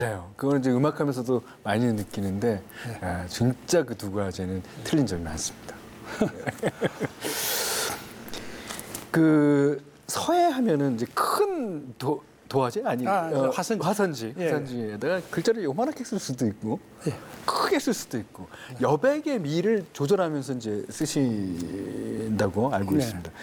맞아요. 그건 이제 음악하면서도 많이 느끼는데 네. 아, 진짜 그 두 가지는 틀린 점이 많습니다. 그 서해 하면은 이제 큰 도화지 아니 화선지. 예. 화선지에다가 글자를 요만하게 쓸 수도 있고 예. 크게 쓸 수도 있고 여백의 미를 조절하면서 이제 쓰신다고 알고 네. 있습니다.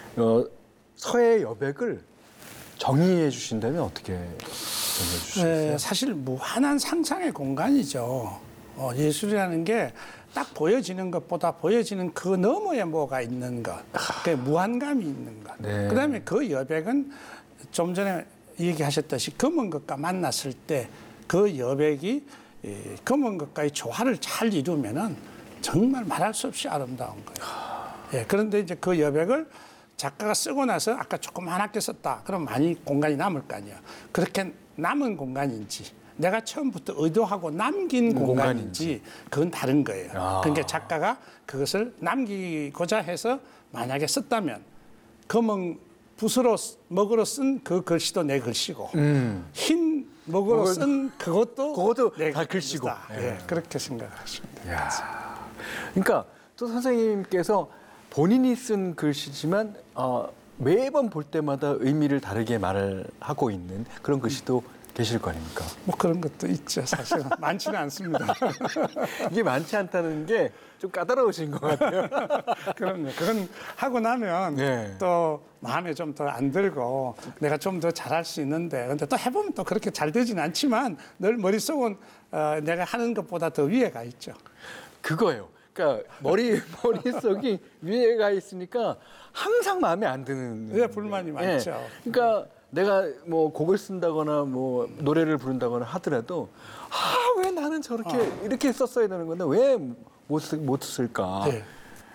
서해 여백을 정의해 주신다면 어떻게 정의해 주시겠어요? 사실 무한한 상상의 공간이죠. 예술이라는 게 딱 보여지는 것보다 보여지는 그 너머에 뭐가 있는 것, 그 무한감이 있는 것. 네. 그다음에 그 여백은 좀 전에 얘기하셨듯이 검은 것과 만났을 때 그 여백이 검은 것과의 조화를 잘 이루면은 정말 말할 수 없이 아름다운 거예요. 예, 그런데 이제 그 여백을 작가가 쓰고 나서 아까 조그맣게 썼다. 그럼 많이 공간이 남을 거 아니에요. 그렇게 남은 공간인지 내가 처음부터 의도하고 남긴 공간인지 그건 다른 거예요. 그러니까 작가가 그것을 남기고자 해서 만약에 썼다면 검은 붓으로 먹으로 쓴 그 글씨도 내 글씨고 흰 먹으로 쓴 그것도 내 다 글씨고. 예, 그렇게 생각하십니다. 야, 그러니까 또 선생님께서 본인이 쓴 글씨지만 매번 볼 때마다 의미를 다르게 말을 하고 있는 그런 글씨도 계실 거 아닙니까? 뭐 그런 것도 있죠, 사실은. 많지는 않습니다. 이게 많지 않다는 게 좀 까다로우신 것 같아요. 그럼요. 그건 하고 나면 네. 또 마음에 좀 더 안 들고 내가 좀 더 잘할 수 있는데 근데 또 해보면 또 그렇게 잘 되지는 않지만 늘 머릿속은 내가 하는 것보다 더 위에 가 있죠. 그거예요. 그러니까 머릿속이 위에 가 있으니까 항상 마음에 안 드는. 왜 불만이 많죠. 예. 그러니까 내가 뭐 곡을 쓴다거나 뭐 노래를 부른다거나 하더라도 왜 나는 저렇게 이렇게 썼어야 되는 건데 왜 못 쓸까? 네.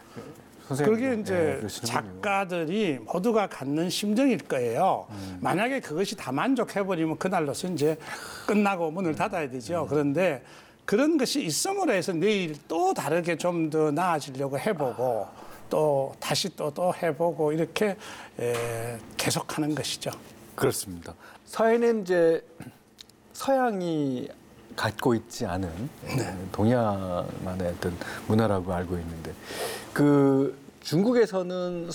그게 이제 작가들이 모두가 갖는 심정일 거예요. 만약에 그것이 다 만족해버리면 그날로서 이제 끝나고 문을 닫아야 되죠. 그런데 그런 것이 있음으로 해서 내일 또 다르게 좀 더 나아지려고 해보고 또 다시 또 해보고 이렇게 계속하는 것이죠. 그렇습니다. 서해는 이제 서양이 갖고 있지 않은 동양만의 어떤 문화라고 알고 있는데 그 중국에서는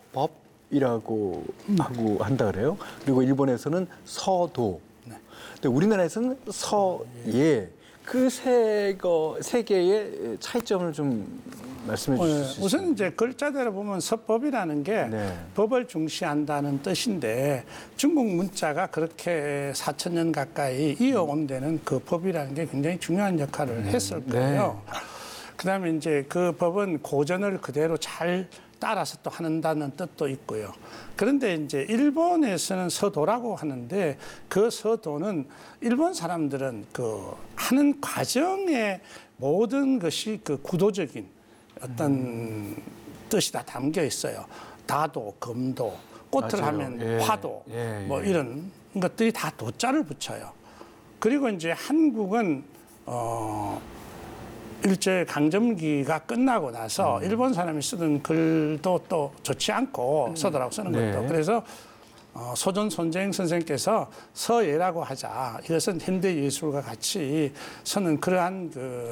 서법이라고 하고 한다 그래요. 그리고 일본에서는 서도. 근데 우리나라에서는 서예. 그 세 개의 차이점을 좀 말씀해 주실 수 있어요? 우선 이제 글자대로 보면 서법이라는 게 법을 중시한다는 뜻인데 중국 문자가 그렇게 4,000년 가까이 이어온 데는 그 법이라는 게 굉장히 중요한 역할을 했을 거예요. 그다음에 이제 그 법은 고전을 그대로 잘 따라서 또 한다는 뜻도 있고요. 그런데 이제 일본에서는 서도라고 하는데 그 서도는 일본 사람들은 그 하는 과정의 모든 것이 그 구도적인 어떤 뜻이 다 담겨 있어요. 다도, 금도, 꽃을 맞아요. 하면 화도, 뭐 이런 것들이 다 도자를 붙여요. 그리고 이제 한국은 일제 강점기가 끝나고 나서 일본 사람이 쓰던 글도 또 좋지 않고 서도라고 쓰는 것도 그래서 소전 손재행 선생께서 서예라고 하자. 이것은 현대 예술과 같이 서는 그러한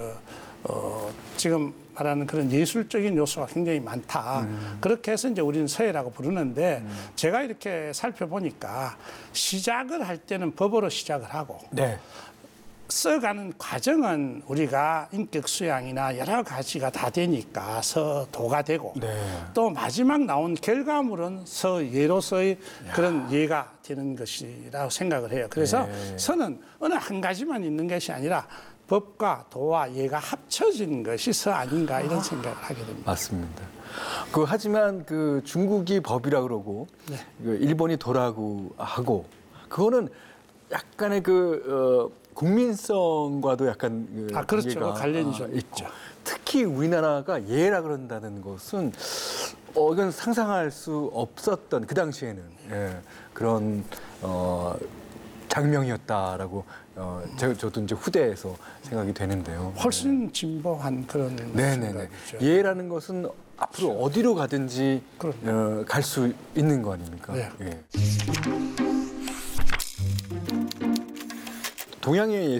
지금 말하는 그런 예술적인 요소가 굉장히 많다. 그렇게 해서 이제 우리는 서예라고 부르는데 제가 이렇게 살펴보니까 시작을 할 때는 법으로 시작을 하고 써가는 과정은 우리가 인격 수양이나 여러 가지가 다 되니까 서도가 되고 또 마지막 나온 결과물은 서예로서의 그런 예가 되는 것이라고 생각을 해요. 그래서 서는 어느 한 가지만 있는 것이 아니라 법과 도와 예가 합쳐진 것이 서 아닌가 이런 생각을 하게 됩니다. 맞습니다. 하지만 그 중국이 법이라 그러고 일본이 도라고 하고 그거는 약간의 국민성과도 약간 그렇죠. 관련이 좀 있죠. 특히 우리나라가 예라 그런다는 것은 이건 상상할 수 없었던 그 당시에는 그런 장명이었다라고 저도 이제 후대에서 생각이 되는데요. 훨씬 진보한 그런 생각이죠. 예라는 것은 앞으로 어디로 가든지 갈 수 있는 거 아닙니까? 동양의